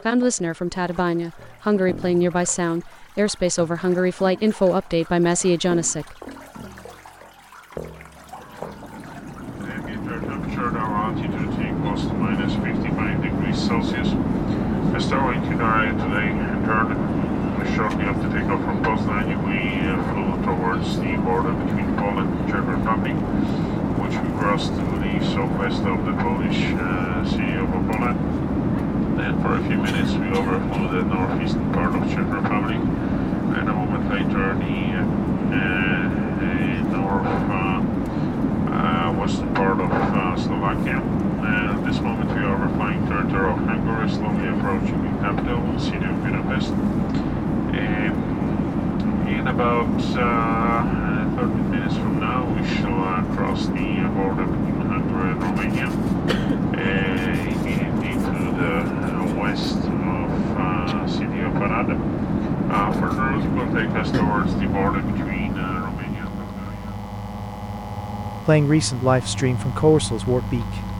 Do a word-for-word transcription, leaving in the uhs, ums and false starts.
Found listener from Tatabánya, Hungary playing nearby sound. Airspace over Hungary flight info update by Maciej Janasic. Ambient air temperature now altitude equals to minus fifty-five degrees Celsius. The starting to area today in turn shortly after takeoff from Poznań we uh, flew towards the border between Poland and Czech Republic, which we crossed to the southwest of the Polish uh, city of Opole. Then for a few minutes we overflew the northeastern part of Czech Republic, and a moment later the uh, uh, north uh, uh, western part of uh, Slovakia. And at this moment we are overflying territory of Hungary, slowly approaching the capital, the city of Budapest. Um, in about uh, thirty minutes from now we shall uh, cross the border between Hungary and Romania uh, into the uh, west of uh, city of Arad. Uh, further route will take us towards the border between uh, Romania and Bulgaria. Playing recent live stream from Corsal's Wartbeak.